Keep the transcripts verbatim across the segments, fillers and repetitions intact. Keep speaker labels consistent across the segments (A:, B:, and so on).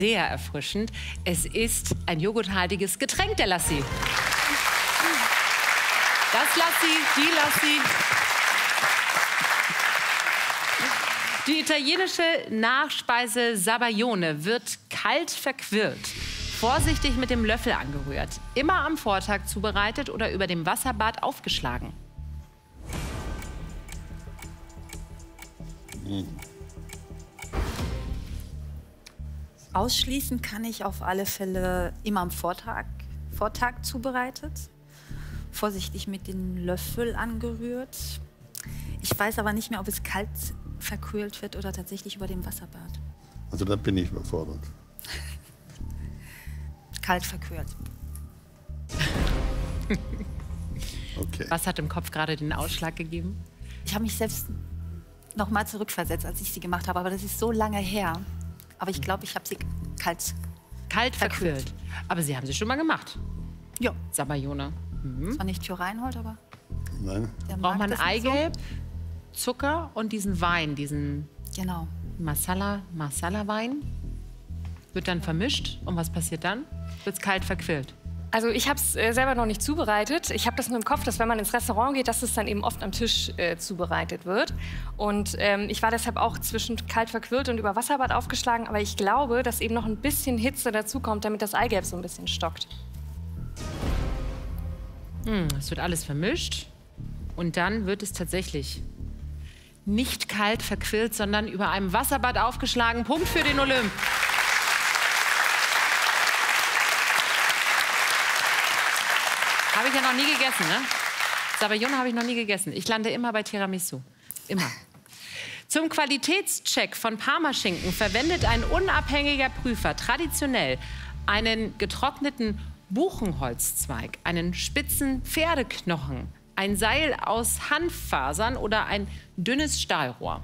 A: Sehr erfrischend. Es ist ein joghurthaltiges Getränk, der Lassi. Das Lassi, die Lassi. Die italienische Nachspeise Sabaglione wird kalt verquirlt, vorsichtig mit dem Löffel angerührt, immer am Vortag zubereitet oder über dem Wasserbad aufgeschlagen.
B: Mm.
C: Ausschließen kann ich auf alle Fälle immer am Vortag, Vortag zubereitet, vorsichtig mit dem Löffel angerührt. Ich weiß aber nicht mehr, ob es kalt verkühlt wird oder tatsächlich über dem Wasserbad.
B: Also da bin ich überfordert.
C: Kalt verkühlt.
B: Okay.
A: Was hat im Kopf gerade den Ausschlag gegeben?
C: Ich habe mich selbst noch mal zurückversetzt, als ich sie gemacht habe, aber das ist so lange her. Aber ich glaube, ich habe sie kalt,
A: kalt verkühlt. verkühlt. Aber Sie haben sie schon mal gemacht?
C: Ja.
A: Sabaglione. Mhm.
C: Zwar nicht für Reinhold, aber...
B: Nein.
A: Braucht man Eigelb, so. Zucker und diesen Wein, diesen
C: genau.
A: Masala, Masala-Wein. Wird dann vermischt. Und was passiert dann? Wird es kalt verquillt.
D: Also ich habe es äh, selber noch nicht zubereitet. Ich habe das nur im Kopf, dass wenn man ins Restaurant geht, dass es dann eben oft am Tisch äh, zubereitet wird. Und ähm, ich war deshalb auch zwischen kalt verquirlt und über Wasserbad aufgeschlagen. Aber ich glaube, dass eben noch ein bisschen Hitze dazukommt, damit das Eigelb so ein bisschen stockt.
A: Hm, es wird alles vermischt. Und dann wird es tatsächlich nicht kalt verquillt, sondern über einem Wasserbad aufgeschlagen. Punkt für den Olymp. Habe ich ja noch nie gegessen, ne? Sabaglione habe ich noch nie gegessen. Ich lande immer bei Tiramisu. Immer. Zum Qualitätscheck von Parmaschinken verwendet ein unabhängiger Prüfer traditionell einen getrockneten Buchenholzzweig, einen spitzen Pferdeknochen, ein Seil aus Hanffasern oder ein dünnes Stahlrohr.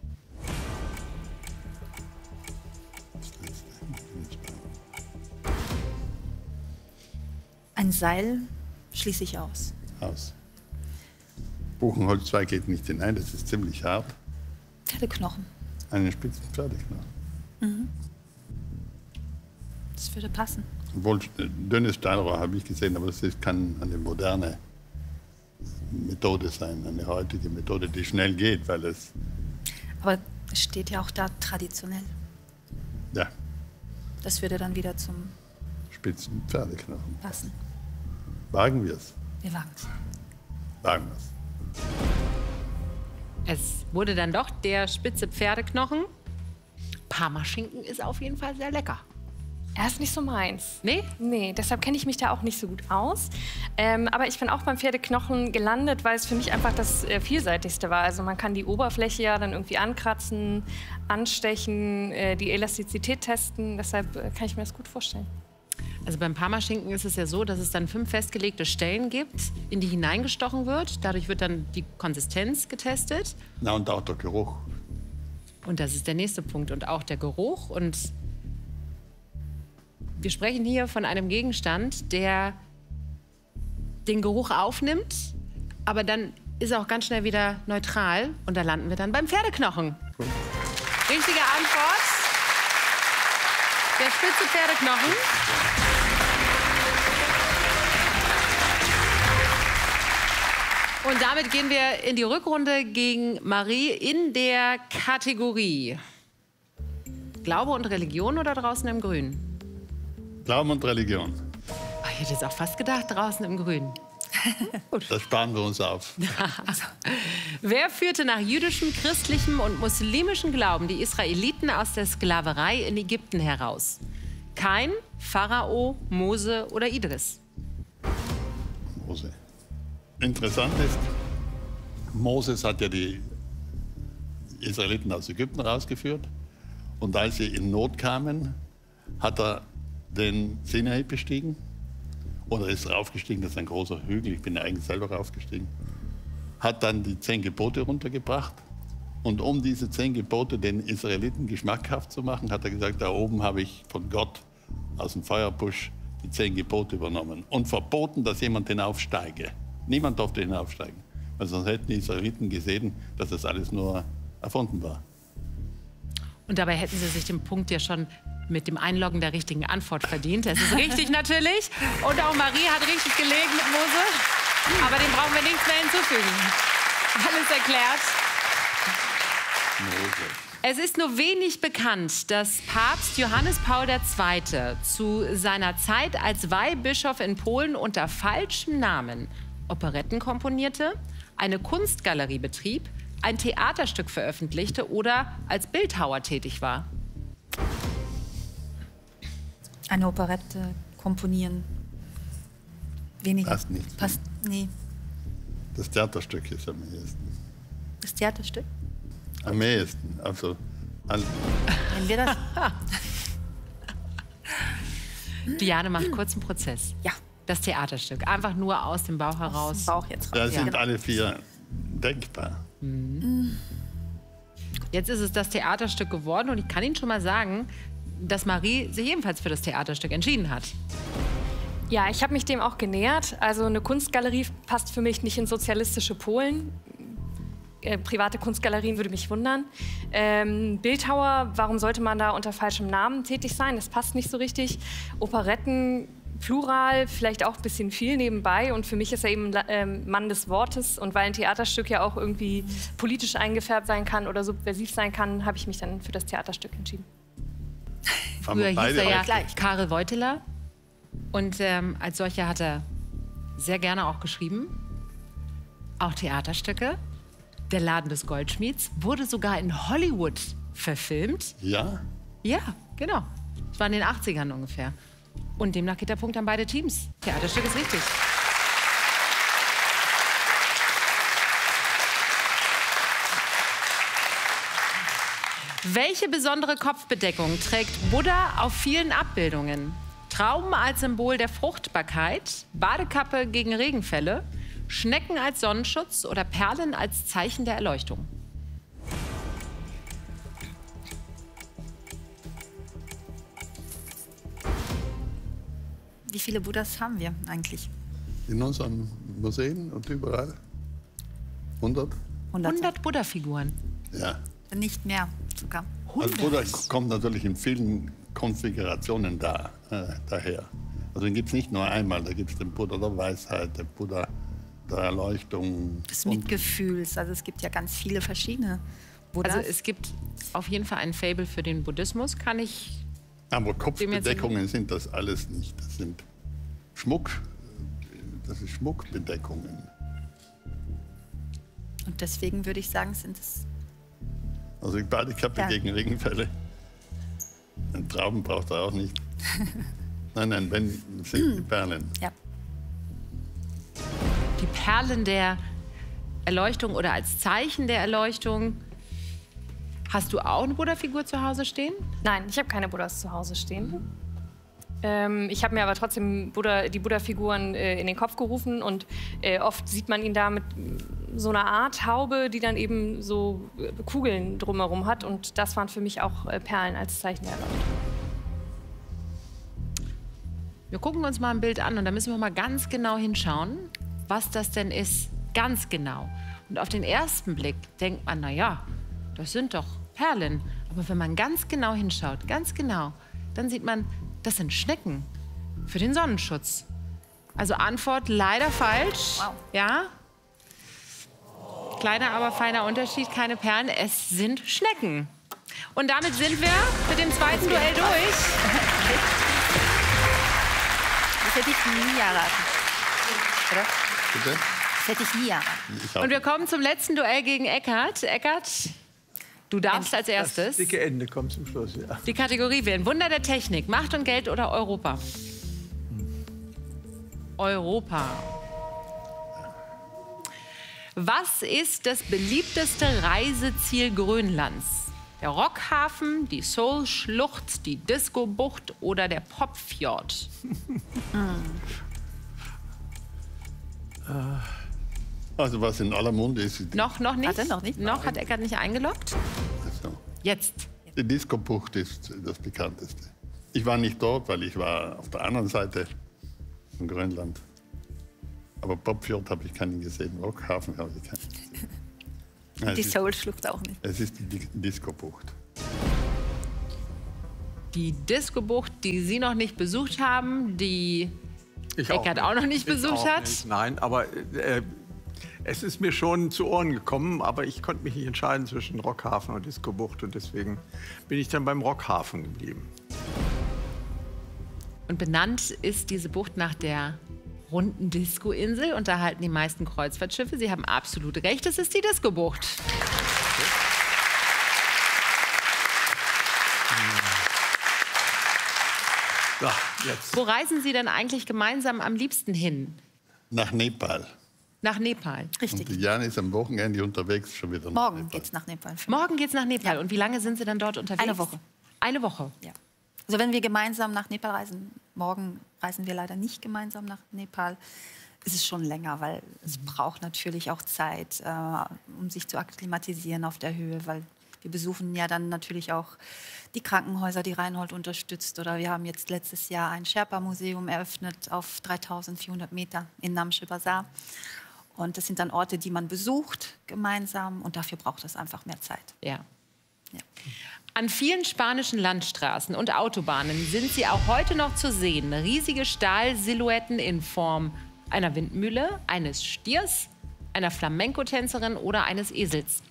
C: Ein Seil schließe ich aus.
B: Aus. Buchenholzzweig geht nicht hinein, das ist ziemlich hart.
C: Pferdeknochen.
B: Einen spitzen Pferdeknochen.
C: Mhm. Das würde passen.
B: Obwohl, dünnes Stahlrohr habe ich gesehen, aber das ist, kann eine moderne Methode sein, eine heutige Methode, die schnell geht, weil es...
C: Aber es steht ja auch da traditionell.
B: Ja.
C: Das würde dann wieder zum...
B: Spitzen Pferdeknochen.
C: Passen.
B: Wagen wir es?
C: Wir wagen es.
B: Wagen wir es.
A: Es wurde dann doch der spitze Pferdeknochen. Parmaschinken ist auf jeden Fall sehr lecker.
D: Er ist nicht so meins.
A: Nee?
D: Nee, deshalb kenne ich mich da auch nicht so gut aus. Ähm, aber ich bin auch beim Pferdeknochen gelandet, weil es für mich einfach das äh, vielseitigste war. Also man kann die Oberfläche ja dann irgendwie ankratzen, anstechen, äh, die Elastizität testen. Deshalb äh, kann ich mir das gut vorstellen.
A: Also beim Parmaschinken ist es ja so, dass es dann fünf festgelegte Stellen gibt, in die hineingestochen wird. Dadurch wird dann die Konsistenz getestet.
B: Na, und auch der Geruch.
A: Und das ist der nächste Punkt. Und auch der Geruch. Und wir sprechen hier von einem Gegenstand, der den Geruch aufnimmt, aber dann ist er auch ganz schnell wieder neutral. Und da landen wir dann beim Pferdeknochen. Cool. Richtige Antwort. Der spitze Pferdeknochen. Und damit gehen wir in die Rückrunde gegen Marie in der Kategorie Glaube und Religion oder draußen im Grün?
B: Glauben und Religion.
A: Oh, ich hätte jetzt auch fast gedacht, draußen im Grün.
B: Gut. Das sparen wir uns auf.
A: Wer führte nach jüdischem, christlichem und muslimischem Glauben die Israeliten aus der Sklaverei in Ägypten heraus? Kain, Pharao, Mose oder Idris?
B: Mose. Interessant ist, Moses hat ja die Israeliten aus Ägypten rausgeführt. Und als sie in Not kamen, hat er den Sinai bestiegen. Oder ist raufgestiegen, das ist ein großer Hügel, ich bin ja eigentlich selber raufgestiegen. Hat dann die zehn Gebote runtergebracht. Und um diese zehn Gebote den Israeliten geschmackhaft zu machen, hat er gesagt, da oben habe ich von Gott aus dem Feuerbusch die zehn Gebote übernommen. Und verboten, dass jemand hinaufsteige. Niemand durfte hinaufsteigen. Weil sonst hätten die Israeliten gesehen, dass das alles nur erfunden war.
A: Und dabei hätten Sie sich den Punkt ja schon mit dem Einloggen der richtigen Antwort verdient. Das ist richtig natürlich. Und auch Marie hat richtig gelegen mit Mose. Aber dem brauchen wir nichts mehr hinzufügen. Alles erklärt.
B: Mose.
A: Es ist nur wenig bekannt, dass Papst Johannes Paul der Zweite. zu seiner Zeit als Weihbischof in Polen unter falschem Namen Operetten komponierte, eine Kunstgalerie betrieb, ein Theaterstück veröffentlichte oder als Bildhauer tätig war.
C: Eine Operette komponieren. Weniger.
B: Passt nicht.
C: Passt, nee.
B: Das Theaterstück ist am ehesten.
C: Das Theaterstück?
B: Am ehesten. Also, an,
C: Wenn wir das...
A: Diane macht kurz einen Prozess.
C: Ja.
A: Das Theaterstück. Einfach nur aus dem Bauch
C: Aus
A: heraus.
C: dem Bauch jetzt raus.
B: da sind
C: Ja.
B: alle vier denkbar.
A: Jetzt ist es das Theaterstück geworden und ich kann Ihnen schon mal sagen, dass Marie sich ebenfalls für das Theaterstück entschieden hat.
D: Ja, ich habe mich dem auch genähert. Also eine Kunstgalerie passt für mich nicht in sozialistische Polen. Äh, private Kunstgalerien würde mich wundern. Ähm, Bildhauer, warum sollte man da unter falschem Namen tätig sein? Das passt nicht so richtig. Operetten, Plural, vielleicht auch ein bisschen viel nebenbei. Und für mich ist er eben ähm, Mann des Wortes. Und weil ein Theaterstück ja auch irgendwie politisch eingefärbt sein kann oder subversiv sein kann, habe ich mich dann für das Theaterstück entschieden.
B: Haben
A: Früher
B: wir
A: hieß
B: beide
A: er ja
B: auch
C: gleich.
A: Karel Wojtyla. Und ähm, als solcher hat er sehr gerne auch geschrieben. Auch Theaterstücke. Der Laden des Goldschmieds wurde sogar in Hollywood verfilmt.
B: Ja?
A: Ja, genau. Das war in den achtzigern ungefähr. Und demnach geht der Punkt an beide Teams. Theaterstück ist richtig. Welche besondere Kopfbedeckung trägt Buddha auf vielen Abbildungen? Trauben als Symbol der Fruchtbarkeit, Badekappe gegen Regenfälle, Schnecken als Sonnenschutz oder Perlen als Zeichen der Erleuchtung?
C: Wie viele Buddhas haben wir eigentlich?
B: In unseren Museen und überall? hundert?
C: Hunderte.
A: hundert Buddha-Figuren.
B: Ja.
C: Nicht mehr sogar.
B: Also Buddha kommt natürlich in vielen Konfigurationen da, äh, daher. Also den gibt es nicht nur einmal, da gibt es den Buddha der Weisheit, den Buddha der Erleuchtung.
C: Des
B: und-
C: Mitgefühls. Also es gibt ja ganz viele verschiedene Buddhas.
A: Also es gibt auf jeden Fall ein Faible für den Buddhismus, kann ich...
B: Aber Kopfbedeckungen sind das alles nicht. Das sind Schmuck, das ist Schmuckbedeckungen.
C: Und deswegen würde ich sagen, sind es...
B: Also die Badekappe
C: Ja.
B: gegen Regenfälle. Ein Trauben braucht er auch nicht. Nein, nein, wenn, sind die Perlen.
C: Ja.
A: Die Perlen der Erleuchtung oder als Zeichen der Erleuchtung. Hast du auch eine Buddha-Figur zu Hause stehen?
D: Nein, ich habe keine Buddhas zu Hause stehen. Ähm, ich habe mir aber trotzdem Buddha, die Buddha-Figuren äh, in den Kopf gerufen und äh, oft sieht man ihn da mit so einer Art Haube, die dann eben so äh, Kugeln drumherum hat und das waren für mich auch äh, Perlen als Zeichen der Erleuchtung.
A: Wir gucken uns mal ein Bild an und da müssen wir mal ganz genau hinschauen, was das denn ist. Ganz genau. Und auf den ersten Blick denkt man, na ja, das sind doch Perlen. Aber wenn man ganz genau hinschaut, ganz genau, dann sieht man, das sind Schnecken für den Sonnenschutz. Also Antwort leider falsch.
C: Wow.
A: Ja? Kleiner, aber feiner Unterschied, keine Perlen. Es sind Schnecken. Und damit sind wir mit dem zweiten Duell durch.
C: Das hätte ich nie erraten. Oder?
B: Bitte?
C: Das hätte ich nie erraten.
B: Ich auch.
A: Und wir kommen zum letzten Duell gegen Eckart. Eckart, du darfst als
E: Das
A: erstes
E: dicke Ende kommt zum Schluss, ja.
A: die Kategorie wählen. Wunder der Technik, Macht und Geld oder Europa? Europa. Was ist das beliebteste Reiseziel Grönlands? Der Rockhafen, die Seoul-Schlucht, die Disco-Bucht oder der Popfjord?
B: Also was in aller Munde ist, die,
A: Noch, noch nicht?
C: Hat er noch nicht?
A: Noch hat Eckart nicht eingeloggt?
B: also,
A: Jetzt.
B: die Disco-Bucht ist das bekannteste. Ich war nicht dort, weil ich war auf der anderen Seite von Grönland. Aber Popfjord habe ich keinen gesehen, Rockhafen habe ich keinen gesehen. Ja,
C: Die
B: es ist-
C: Soul-Schlucht auch nicht.
B: Es ist die Di- Disco-Bucht.
A: Die Disco-Bucht, die Sie noch nicht besucht haben, die
E: Ich
A: Eckart auch, auch noch nicht
E: ich
A: besucht
E: auch
A: hat.
E: Nicht. Nein, aber äh, es ist mir schon zu Ohren gekommen, aber ich konnte mich nicht entscheiden zwischen Rockhafen und Disco-Bucht und deswegen bin ich dann beim Rockhafen geblieben.
A: Und benannt ist diese Bucht nach der runden Disco-Insel und da halten die meisten Kreuzfahrtschiffe. Sie haben absolut recht, es ist die Disco-Bucht.
E: So, jetzt.
A: Wo reisen Sie denn eigentlich gemeinsam am liebsten hin?
B: Nach Nepal.
A: Nach Nepal.
C: Richtig.
B: Und die Jan ist am Wochenende unterwegs schon wieder. nach
C: Morgen
B: Nepal.
C: geht's nach Nepal.
A: Morgen geht's nach Nepal.
C: Ja.
A: Und wie lange sind Sie dann dort unterwegs?
C: Eine Woche.
A: Eine Woche.
C: Ja. Also wenn wir gemeinsam nach Nepal reisen, morgen reisen wir leider nicht gemeinsam nach Nepal, ist es schon länger, weil es braucht natürlich auch Zeit, äh, um sich zu akklimatisieren auf der Höhe, weil wir besuchen ja dann natürlich auch die Krankenhäuser, die Reinhold unterstützt. Oder wir haben jetzt letztes Jahr ein Sherpa-Museum eröffnet auf dreitausendvierhundert Meter in Namche Bazaar. Und das sind dann Orte, die man besucht gemeinsam und dafür braucht es einfach mehr Zeit.
A: Ja.
C: Ja.
A: An vielen spanischen Landstraßen und Autobahnen sind sie auch heute noch zu sehen. Riesige Stahlsilhouetten in Form einer Windmühle, eines Stiers, einer Flamenco-Tänzerin oder eines Esels.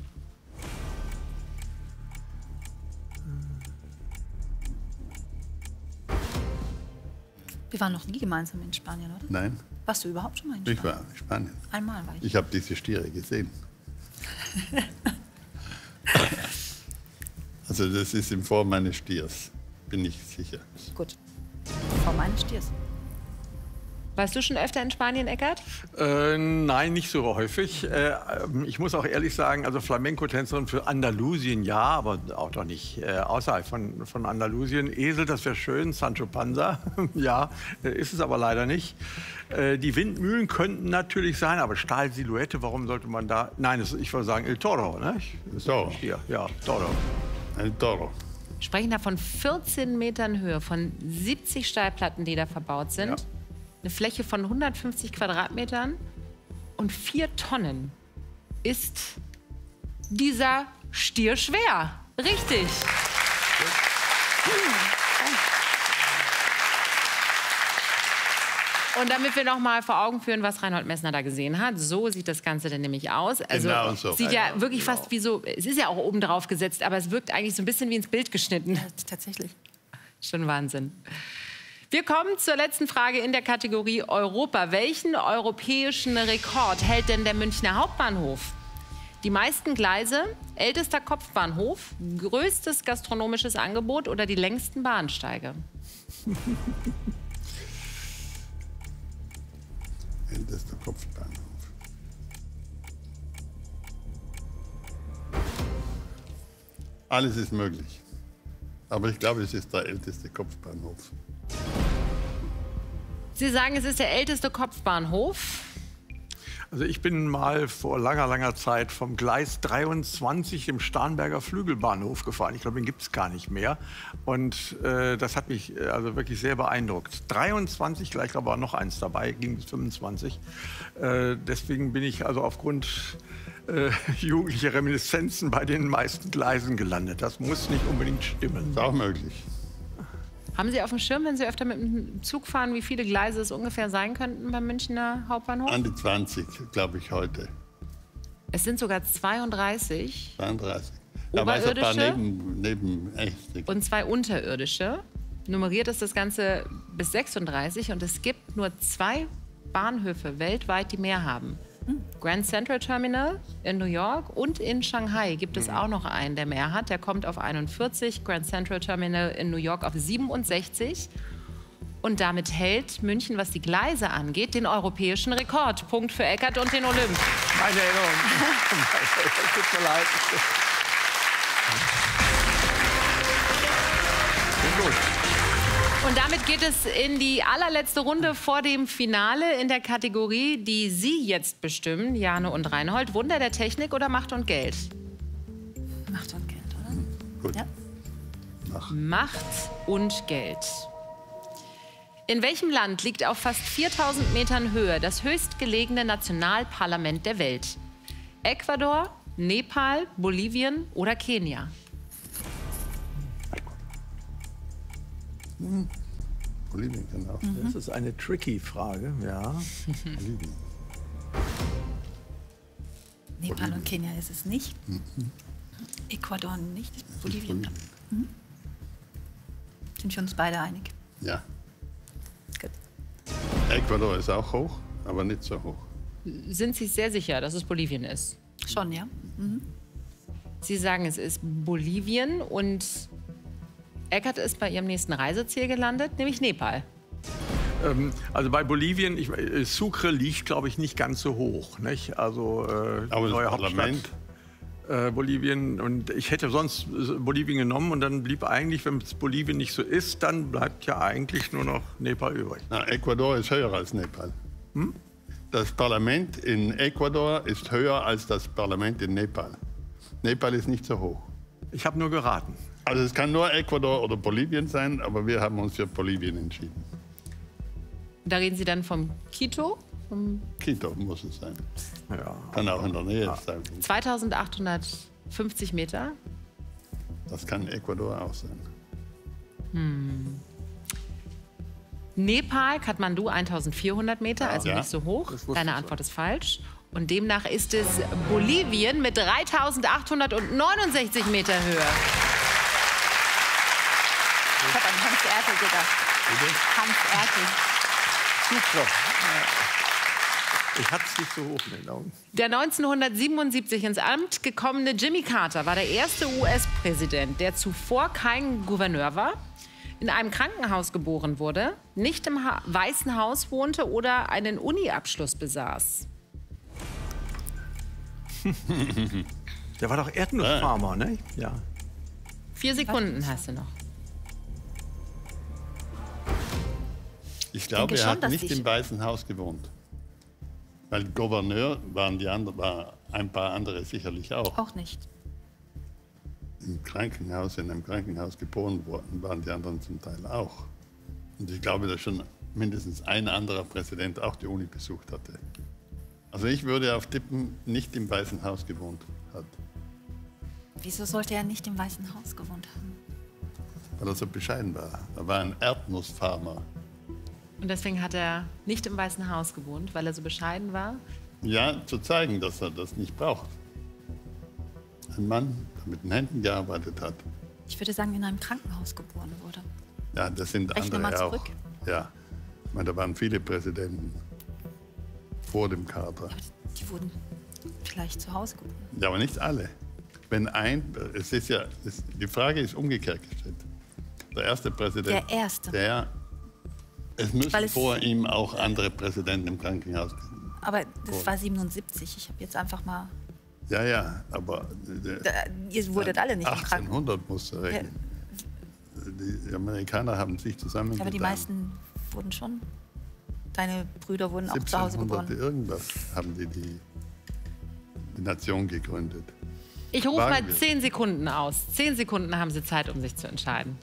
C: Wir waren noch nie gemeinsam in Spanien, oder?
B: Nein,
C: Warst du überhaupt schon mal in
B: ich
C: Spanien?
B: war in Spanien.
C: Einmal war ich.
B: Ich habe diese Stiere gesehen. Also das ist in Form eines Stiers, bin ich sicher.
C: Gut. Vor meines Stiers.
A: Warst du schon öfter in Spanien, Eckart?
E: Äh, nein, nicht so häufig. Äh, ich muss auch ehrlich sagen, also Flamenco-Tänzerin für Andalusien ja, aber auch doch nicht äh, außerhalb von, von Andalusien. Esel, das wäre schön, Sancho Panza, ja, äh, ist es aber leider nicht. Äh, die Windmühlen könnten natürlich sein, aber Stahlsilhouette, warum sollte man da... Nein, das, ich würde sagen El Toro, ne? Ich, das
B: Toro.
E: ist ein Stier. Ja, Toro.
B: Ein Toro.
A: Wir sprechen da von vierzehn Metern Höhe, von siebzig Stahlplatten, die da verbaut sind.
E: Ja.
A: Eine Fläche von hundertfünfzig Quadratmetern und vier Tonnen ist dieser Stier schwer. Richtig. Und damit wir noch mal vor Augen führen, was Reinhold Messner da gesehen hat, so sieht das Ganze denn nämlich aus. Also
B: Genau so.
A: sieht ja
B: Ja,
A: wirklich
B: genau.
A: fast wie so, es ist ja auch oben drauf gesetzt, aber es wirkt eigentlich so ein bisschen wie ins Bild geschnitten.
C: Ja, tatsächlich.
A: Schon Wahnsinn. Wir kommen zur letzten Frage in der Kategorie Europa. Welchen europäischen Rekord hält denn der Münchner Hauptbahnhof? Die meisten Gleise, ältester Kopfbahnhof, größtes gastronomisches Angebot oder die längsten Bahnsteige?
B: Ältester Kopfbahnhof. Alles ist möglich. Aber ich glaube, es ist der älteste Kopfbahnhof.
A: Sie sagen, es ist der älteste Kopfbahnhof.
E: Also ich bin mal vor langer, langer Zeit vom Gleis dreiundzwanzig im Starnberger Flügelbahnhof gefahren. Ich glaube, den gibt es gar nicht mehr. Und äh, das hat mich äh, also wirklich sehr beeindruckt. dreiundzwanzig, gleich glaube ich, war noch eins dabei, ging bis fünfundzwanzig. Äh, deswegen bin ich also aufgrund äh, jugendlicher Reminiszenzen bei den meisten Gleisen gelandet. Das muss nicht unbedingt stimmen.
B: Ist auch möglich.
A: Haben Sie auf dem Schirm, wenn Sie öfter mit dem Zug fahren, wie viele Gleise es ungefähr sein könnten beim Münchner Hauptbahnhof?
B: An die zwanzig, glaube ich, heute.
A: Es sind sogar zweiunddreißig
B: zweiunddreißig. Da war es ein paar
A: Oberirdische?
B: neben, neben echt.
A: und zwei unterirdische. Nummeriert ist das Ganze bis sechsunddreißig und es gibt nur zwei Bahnhöfe weltweit, die mehr haben. Grand Central Terminal in New York und in Shanghai gibt es auch noch einen, der mehr hat. Der kommt auf einundvierzig, Grand Central Terminal in New York auf siebenundsechzig. Und damit hält München, was die Gleise angeht, den europäischen Rekord. Punkt für Eckart und den Olymp.
E: Meine Erinnerung. Tut mir leid. Gut.
A: Und damit geht es in die allerletzte Runde vor dem Finale in der Kategorie, die Sie jetzt bestimmen, Jane und Reinhold. Wunder der Technik oder Macht und Geld?
C: Macht und Geld, oder?
B: Gut.
C: Ja.
A: Macht und Geld. In welchem Land liegt auf fast viertausend Metern Höhe das höchstgelegene Nationalparlament der Welt? Ecuador, Nepal, Bolivien oder Kenia?
B: Hm. Bolivien kann auch.
E: Mhm. Das ist eine tricky Frage, ja.
B: Bolivien.
C: Nepal
B: Bolivien.
C: und Kenia ist es nicht.
B: Mhm.
C: Ecuador nicht. Bolivien.
B: Bolivien.
C: Mhm. Sind wir uns beide einig?
B: Ja.
C: Gut.
B: Ecuador ist auch hoch, aber nicht so hoch.
A: Sind Sie sehr sicher, dass es Bolivien ist?
C: Schon, ja. Mhm.
A: Sie sagen, es ist Bolivien und Eckert ist bei Ihrem nächsten Reiseziel gelandet, nämlich Nepal.
E: Ähm, also bei Bolivien, ich, äh, Sucre liegt, glaube ich, nicht ganz so hoch. Nicht? Also äh,
B: Aber das
E: neue
B: Parlament.
E: Hauptstadt äh, Bolivien. Und ich hätte sonst äh, Bolivien genommen und dann blieb eigentlich, wenn es Bolivien nicht so ist, dann bleibt ja eigentlich nur noch Nepal übrig.
B: Na, Ecuador ist höher als Nepal.
E: Hm?
B: Das Parlament in Ecuador ist höher als das Parlament in Nepal. Nepal ist nicht so hoch.
E: Ich habe nur geraten.
B: Also es kann nur Ecuador oder Bolivien sein, aber wir haben uns für Bolivien entschieden.
A: Da reden Sie dann vom Quito, vom
B: Quito muss es sein.
E: Ja.
B: Kann auch in der Nähe sein.
A: zweitausendachthundertfünfzig Meter.
B: Das kann Ecuador auch sein.
A: Hm. Nepal, Kathmandu eintausendvierhundert Meter, also
B: Ja.
A: nicht so hoch.
E: Das wusste
A: Deine
E: ich
A: Antwort ist falsch. Und demnach ist es Bolivien mit dreitausendachthundertneunundsechzig Meter Höhe.
C: Ich habe an Hans Ertel gedacht. Hans Ertel.
E: Ich hatte es nicht so hoch in den Augen.
A: Der neunzehnhundertsiebenundsiebzig ins Amt gekommene Jimmy Carter war der erste U S-Präsident, der zuvor kein Gouverneur war, in einem Krankenhaus geboren wurde, nicht im ha Weißen Haus wohnte oder einen Uni-Abschluss besaß.
E: Der war doch Erdnussfarmer, ne? Ja.
A: Vier Sekunden hast du noch.
B: Ich glaube,
C: denke
B: er
C: schon,
B: hat
C: dass
B: nicht
C: ich-
B: im Weißen Haus gewohnt. Weil Gouverneur waren die anderen, war ein paar andere sicherlich auch.
C: Auch nicht.
B: Im Krankenhaus, in einem Krankenhaus geboren worden, waren die anderen zum Teil auch. Und ich glaube, dass schon mindestens ein anderer Präsident auch die Uni besucht hatte. Also ich würde auf Tippen nicht im Weißen Haus gewohnt hat,
C: Wieso sollte er nicht im Weißen Haus gewohnt haben?
B: weil er so bescheiden war. Er war ein Erdnussfarmer.
A: Und deswegen hat er nicht im Weißen Haus gewohnt, weil er so bescheiden war.
B: Ja, zu zeigen, dass er das nicht braucht. Ein Mann, der mit den Händen gearbeitet hat.
C: Ich würde sagen, in einem Krankenhaus geboren wurde.
B: Ja, das sind
C: Rechne
B: andere
C: mal
B: auch.
C: zurück.
B: Ja, ich meine, da waren viele Präsidenten vor dem Carter.
C: Die wurden vielleicht zu Hause geboren.
B: Ja, aber nicht alle. Wenn ein, es ist ja, es, die Frage ist umgekehrt gestellt. Der erste Präsident,
C: Der erste.
B: der, es müssen
C: Weil es-
B: vor ihm auch andere Präsidenten im Krankenhaus.
C: Aber das war siebenundsiebzig. Ich habe jetzt einfach mal.
B: Ja, ja, aber der,
C: Da, ihr wurdet alle nicht im Krankenhaus.
B: achtzehnhundert musst du rechnen. Die Amerikaner haben sich zusammengetan.
C: Aber die meisten wurden schon. Deine Brüder wurden auch zu Hause
B: siebzehnhundert
C: geboren.
B: irgendwas haben die, die die Nation gegründet.
A: Ich rufe
B: Fragen
A: mal
B: wir.
A: zehn Sekunden aus. Zehn Sekunden haben Sie Zeit, um sich zu entscheiden.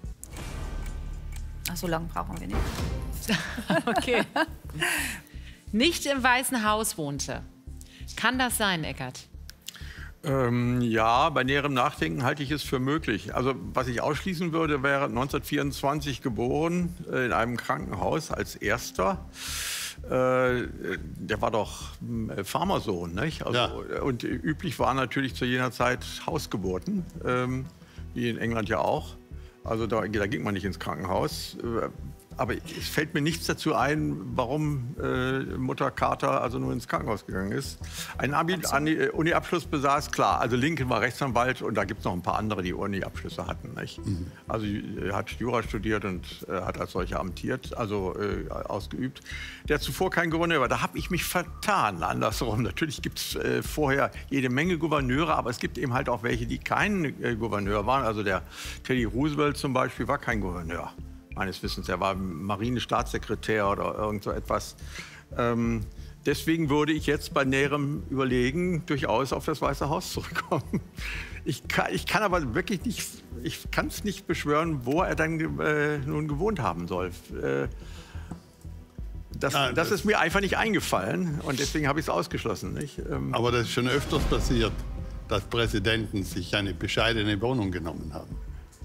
C: Ach, so lange brauchen wir nicht.
A: Okay. Nicht im Weißen Haus wohnte. Kann das sein, Eckert?
E: Ähm, ja, bei näherem Nachdenken halte ich es für möglich. Also was ich ausschließen würde, wäre neunzehnhundertvierundzwanzig geboren äh, in einem Krankenhaus als Erster. Äh, der war doch äh, Farmersohn, nicht? Also,
B: Ja.
E: Und üblich waren natürlich zu jener Zeit Hausgeburten, ähm, wie in England ja auch. Also da, da ging man nicht ins Krankenhaus. Äh, Aber es fällt mir nichts dazu ein, warum äh, Mutter Carter also nur ins Krankenhaus gegangen ist. Einen Abi- Ani- äh, Uni-Abschluss besaß, klar. Also Lincoln war Rechtsanwalt und da gibt es noch ein paar andere, die Uni-Abschlüsse hatten. Nicht?
B: Mhm.
E: Also er hat Jura studiert und äh, hat als solcher amtiert, also äh, ausgeübt. Der zuvor kein Gouverneur war. Da habe ich mich vertan, andersrum. Natürlich gibt es äh, vorher jede Menge Gouverneure, aber es gibt eben halt auch welche, die kein äh, Gouverneur waren. Also der Teddy Roosevelt zum Beispiel war kein Gouverneur. Meines Wissens, er war Marinestaatssekretär oder irgend so etwas. Ähm, deswegen würde ich jetzt bei näherem Überlegen durchaus auf das Weiße Haus zurückkommen. Ich kann, ich kann aber wirklich nicht, ich kann es nicht beschwören, wo er dann äh, nun gewohnt haben soll. Äh, das,
B: Ja,
E: das
B: das-
E: ist mir einfach nicht eingefallen und deswegen habe ich es ausgeschlossen. Nicht? Ähm,
B: Aber das ist schon öfters passiert, dass Präsidenten sich eine bescheidene Wohnung genommen haben.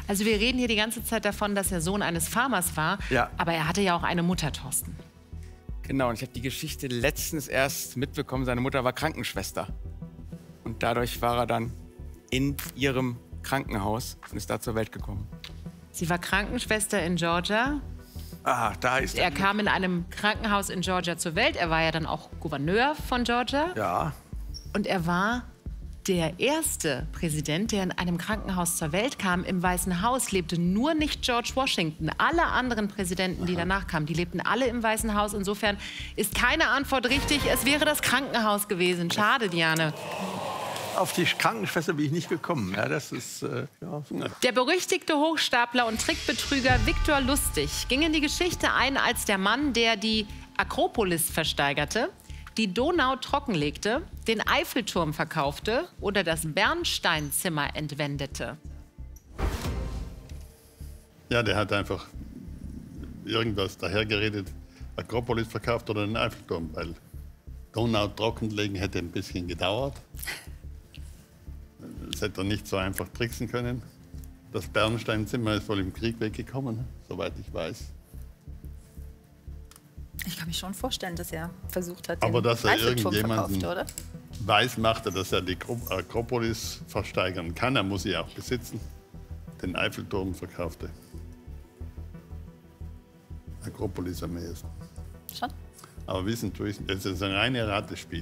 A: Also wir reden hier die ganze Zeit davon, dass er Sohn eines Farmers war,
E: Ja.
A: aber er hatte ja auch eine Mutter, Thorsten.
F: Genau, und ich habe die Geschichte letztens erst mitbekommen. Seine Mutter war Krankenschwester. Und dadurch war er dann in ihrem Krankenhaus und ist da zur Welt gekommen.
A: Sie war Krankenschwester in Georgia.
E: Ah, da ist
A: Er kam in einem Krankenhaus in Georgia zur Welt. Er war ja dann auch Gouverneur von Georgia.
E: Ja.
A: Und er war der erste Präsident, der in einem Krankenhaus zur Welt kam. Im Weißen Haus lebte nur nicht George Washington. Alle anderen Präsidenten, die danach kamen, die lebten alle im Weißen Haus. Insofern ist keine Antwort richtig. Es wäre das Krankenhaus gewesen. Schade, Diane.
E: Auf die Krankenschwester bin ich nicht gekommen. Ja, das ist, äh, ja.
A: Der berüchtigte Hochstapler und Trickbetrüger Viktor Lustig ging in die Geschichte ein als der Mann, der die Akropolis versteigerte, die Donau trockenlegte, den Eiffelturm verkaufte oder das Bernsteinzimmer entwendete.
B: Ja, der hat einfach irgendwas dahergeredet, Akropolis verkauft oder den Eiffelturm, weil Donau trockenlegen hätte ein bisschen gedauert. Das hätte er nicht so einfach tricksen können. Das Bernsteinzimmer ist wohl im Krieg weggekommen, soweit ich weiß.
C: Ich kann mir schon vorstellen, dass er versucht hat,
B: Aber
C: den
B: dass er
C: Eiffelturm
B: irgendjemanden
C: verkauft, oder?
B: weiß machte, dass er die Akro- Akropolis versteigern kann, er muss sie auch besitzen, den Eiffelturm verkaufte. Akropolis am ehesten.
C: Schon?
B: Aber wissen tue ich, es ist ein reines Ratespiel.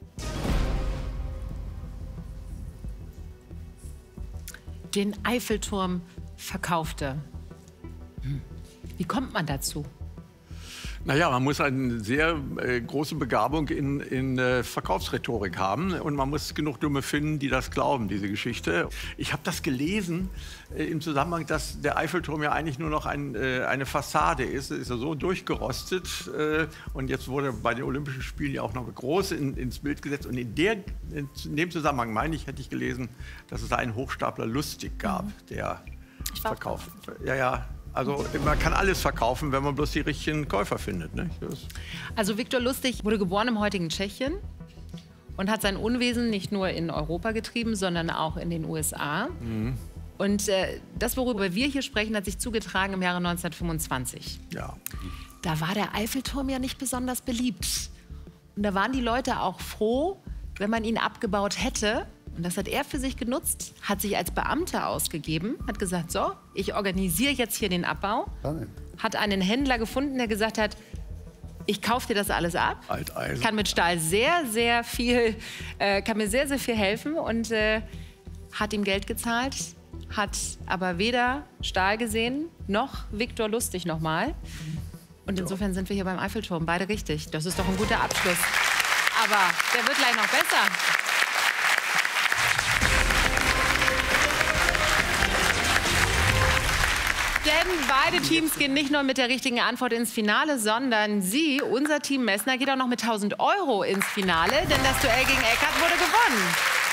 A: Den Eiffelturm verkaufte. Hm. Wie kommt man dazu?
E: Naja, man muss eine sehr äh, große Begabung in, in äh, Verkaufsrhetorik haben und man muss genug Dumme finden, die das glauben, diese Geschichte. Ich habe das gelesen äh, im Zusammenhang, dass der Eiffelturm ja eigentlich nur noch ein, äh, eine Fassade ist. Es ist ja so durchgerostet äh, und jetzt wurde bei den Olympischen Spielen ja auch noch groß in, ins Bild gesetzt. Und in, der, in dem Zusammenhang, meine ich, hätte ich gelesen, dass es einen Hochstapler Lustig gab, der
C: Ich war auch
E: verkauft. Ja, ja. Also man kann alles verkaufen, wenn man bloß die richtigen Käufer findet. Ne? Das
A: Also Viktor Lustig wurde geboren im heutigen Tschechien und hat sein Unwesen nicht nur in Europa getrieben, sondern auch in den U S A. Mhm. Und äh, das, worüber wir hier sprechen, hat sich zugetragen im Jahre neunzehnhundertfünfundzwanzig.
E: ja.
A: Da war der Eiffelturm ja nicht besonders beliebt. Und da waren die Leute auch froh, wenn man ihn abgebaut hätte. Und das hat er für sich genutzt, hat sich als Beamter ausgegeben, hat gesagt, so, ich organisiere jetzt hier den Abbau.
B: Spannend.
A: Hat einen Händler gefunden, der gesagt hat, ich kaufe dir das alles ab.
E: Alteisen.
A: Kann mit Stahl sehr, sehr viel, äh, kann mir sehr, sehr viel helfen und äh, hat ihm Geld gezahlt, hat aber weder Stahl gesehen, noch Viktor Lustig nochmal. Und insofern sind wir hier beim Eiffelturm, beide richtig. Das ist doch ein guter Abschluss. Aber der wird gleich noch besser. Denn beide Teams gehen nicht nur mit der richtigen Antwort ins Finale, sondern Sie, unser Team Messner, geht auch noch mit tausend Euro ins Finale, denn das Duell gegen Eckhardt wurde gewonnen.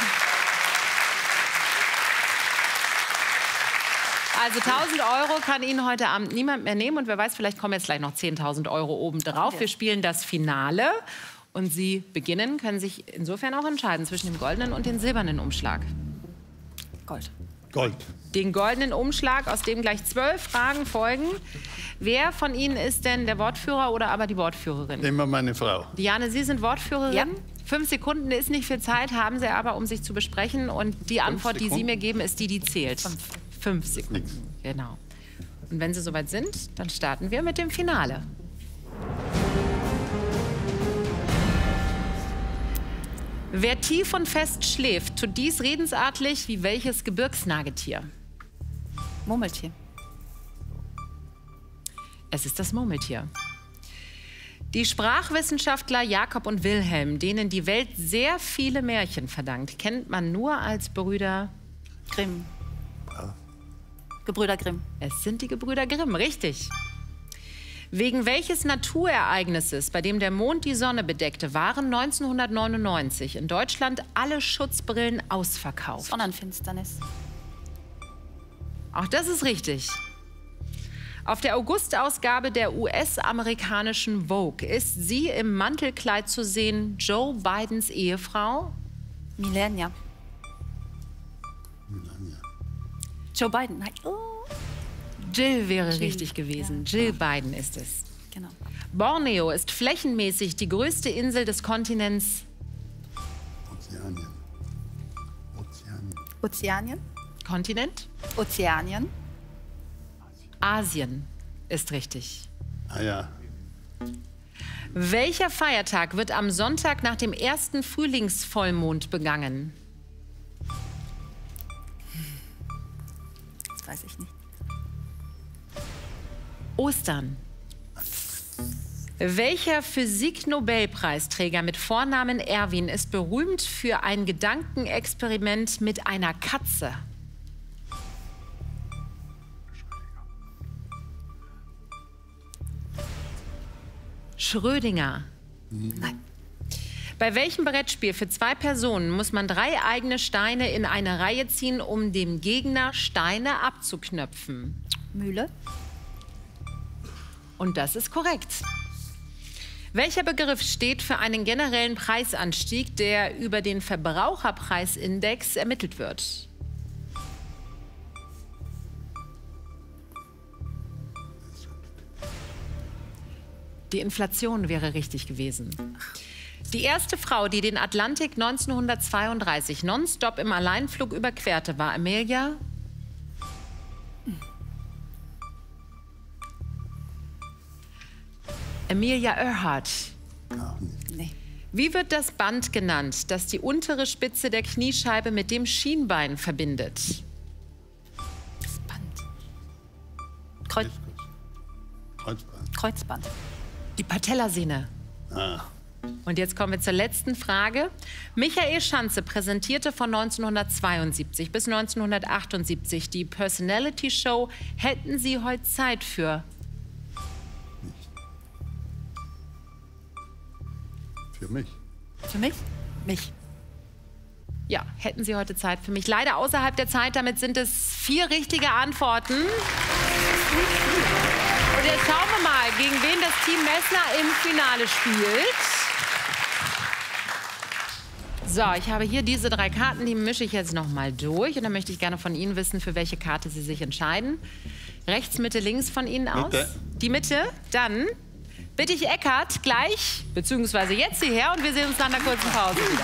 A: Also tausend Euro kann Ihnen heute Abend niemand mehr nehmen und wer weiß, vielleicht kommen jetzt gleich noch zehntausend Euro obendrauf. Wir spielen das Finale und Sie beginnen, können sich insofern auch entscheiden zwischen dem goldenen und dem silbernen Umschlag.
C: Gold.
B: Gold.
A: Den goldenen Umschlag, aus dem gleich zwölf Fragen folgen. Wer von Ihnen ist denn der Wortführer oder aber die Wortführerin?
B: Nehmen wir meine Frau.
A: Diane, Sie sind Wortführerin.
C: Ja.
A: Fünf Sekunden ist nicht viel Zeit, haben Sie aber, um sich zu besprechen. Und die Antwort, die Sie
B: Sekunden?
A: mir geben, ist die, die zählt.
C: Fünf.
A: Fünf Sekunden.
B: Nix.
A: Genau. Und wenn Sie soweit sind, dann starten wir mit dem Finale. Wer tief und fest schläft, tut dies redensartlich wie welches Gebirgsnagetier?
C: Murmeltier.
A: Es ist das Murmeltier. Die Sprachwissenschaftler Jakob und Wilhelm, denen die Welt sehr viele Märchen verdankt, kennt man nur als Brüder.
C: Grimm. Gebrüder Grimm.
A: Es sind die Gebrüder Grimm, richtig. Wegen welches Naturereignisses, bei dem der Mond die Sonne bedeckte, waren neunzehnhundertneunundneunzig in Deutschland alle Schutzbrillen ausverkauft?
C: Sonnenfinsternis.
A: Auch das ist richtig. Auf der August-Ausgabe der U S-amerikanischen Vogue ist sie im Mantelkleid zu sehen, Joe Bidens Ehefrau.
C: Melania. Joe Biden. Nein. Oh.
A: Jill wäre Jill. richtig gewesen. Ja. Jill Biden ist es.
C: Genau.
A: Borneo ist flächenmäßig die größte Insel des Kontinents.
B: Ozeanien. Ozeanien.
C: Ozeanien?
A: Kontinent?
C: Ozeanien.
A: Asien ist richtig.
B: Ah ja.
A: Welcher Feiertag wird am Sonntag nach dem ersten Frühlingsvollmond begangen?
C: Das weiß ich nicht.
A: Ostern. Welcher Physik-Nobelpreisträger mit Vornamen Erwin ist berühmt für ein Gedankenexperiment mit einer Katze? Schrödinger.
C: Nein.
A: Bei welchem Brettspiel für zwei Personen muss man drei eigene Steine in eine Reihe ziehen, um dem Gegner Steine abzuknöpfen?
C: Mühle.
A: Und das ist korrekt. Welcher Begriff steht für einen generellen Preisanstieg, der über den Verbraucherpreisindex ermittelt wird? Die Inflation wäre richtig gewesen. Die erste Frau, die den Atlantik neunzehnhundertzweiunddreißig nonstop im Alleinflug überquerte, war Amelia Amelia Earhart.
C: Nee.
A: Wie wird das Band genannt, das die untere Spitze der Kniescheibe mit dem Schienbein verbindet?
C: Das Band. Kreuz
B: Kreuzband.
C: Kreuzband.
A: Die Patellasehne.
B: Ah.
A: Und jetzt kommen wir zur letzten Frage. Michael Schanze präsentierte von neunzehnhundertzweiundsiebzig bis neunzehnhundertachtundsiebzig die Personality Show Hätten Sie heute Zeit für?
B: Für mich.
C: Für mich? Mich.
A: Ja, hätten Sie heute Zeit für mich? Leider außerhalb der Zeit, damit sind es vier richtige Antworten. Und jetzt schauen wir mal, gegen wen das Team Messner im Finale spielt. So, ich habe hier diese drei Karten, die mische ich jetzt noch mal durch. Und dann möchte ich gerne von Ihnen wissen, für welche Karte Sie sich entscheiden. Rechts, Mitte, links von Ihnen aus.
B: Mitte.
A: Die Mitte, dann bitte ich Eckart gleich, beziehungsweise jetzt hierher und wir sehen uns nach einer kurzen Pause wieder.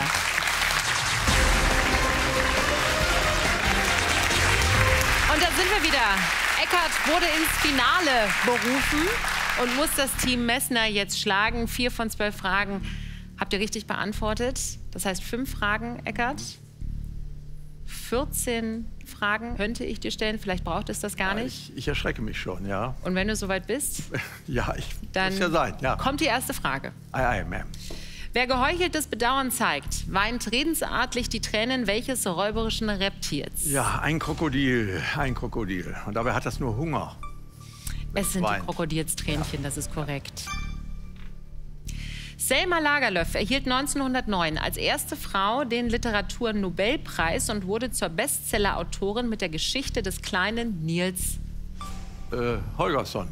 A: Und da sind wir wieder. Eckart wurde ins Finale berufen und muss das Team Messner jetzt schlagen. Vier von zwölf Fragen habt ihr richtig beantwortet. Das heißt fünf Fragen, Eckart. vierzehn Fragen könnte ich dir stellen. Vielleicht braucht es das gar
E: Ja,
A: nicht.
E: ich, ich erschrecke mich schon, ja.
A: Und wenn du soweit bist,
E: Ja, ich
A: dann
E: muss ja sein, ja.
A: kommt die erste Frage.
E: Ei, ei, Ma'am.
A: Wer geheucheltes Bedauern zeigt, weint redensartlich die Tränen welches räuberischen Reptils?
E: Ja, ein Krokodil, ein Krokodil. Und dabei hat das nur Hunger.
A: Es sind die
E: weint.
A: Krokodilstränchen, das ist korrekt. Selma Lagerlöf erhielt neunzehnhundertneun als erste Frau den Literaturnobelpreis und wurde zur Bestsellerautorin mit der Geschichte des kleinen Nils.
E: Äh, Holgersson,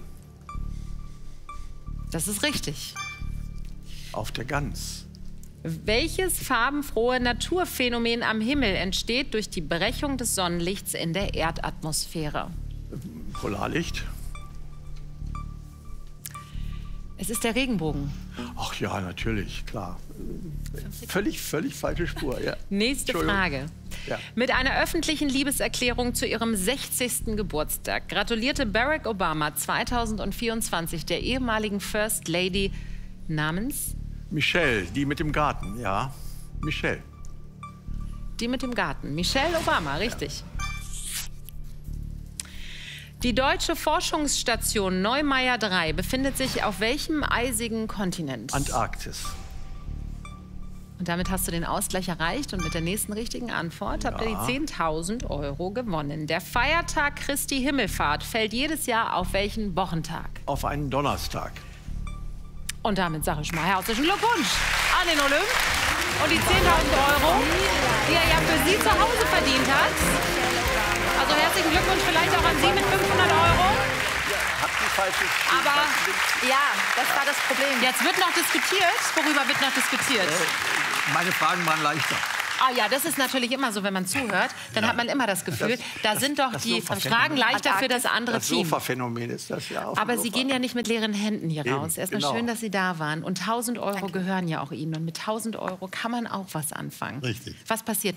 A: Das ist richtig.
E: auf der Gans.
A: Welches farbenfrohe Naturphänomen am Himmel entsteht durch die Brechung des Sonnenlichts in der Erdatmosphäre?
E: Polarlicht.
A: Es ist der Regenbogen.
E: Ach ja, natürlich, klar. Völlig, völlig falsche Spur, ja.
A: Nächste
E: Entschuldigung.
A: Frage.
E: Ja.
A: Mit einer öffentlichen Liebeserklärung zu ihrem sechzigsten Geburtstag gratulierte Barack Obama zweitausendvierundzwanzig der ehemaligen First Lady namens
E: Michelle, die mit dem Garten, ja. Michelle.
A: die mit dem Garten. Michelle Obama, richtig. Die deutsche Forschungsstation Neumeier drei befindet sich auf welchem eisigen Kontinent?
E: Antarktis.
A: Und damit hast du den Ausgleich erreicht und mit der nächsten richtigen Antwort habt ihr die zehntausend Euro gewonnen. Der Feiertag Christi Himmelfahrt fällt jedes Jahr auf welchen Wochentag?
E: Auf einen Donnerstag.
A: Und damit sage ich mal herzlichen Glückwunsch an den Olymp und die zehntausend Euro, die er ja für Sie zu Hause verdient hat. Also herzlichen Glückwunsch vielleicht auch an Sie mit fünfhundert Euro.
E: Habt die falsche
A: Aber
C: Ja, das war das Problem.
A: jetzt wird noch diskutiert. Worüber wird noch diskutiert?
E: Meine Fragen waren leichter.
A: Ah ja, das ist natürlich immer so, wenn man zuhört, dann hat man immer das Gefühl, da sind doch die Fragen leichter für das andere
E: Das
A: Team.
E: Sofa-Phänomen ist das ja auch.
A: Aber Sie gehen ja nicht mit leeren Händen hier
E: Eben,
A: raus. Erstmal
E: genau.
A: schön, dass Sie da waren. Und tausend Euro gehören ja auch Ihnen. Und mit tausend Euro kann man auch was anfangen.
B: Richtig.
A: Was passiert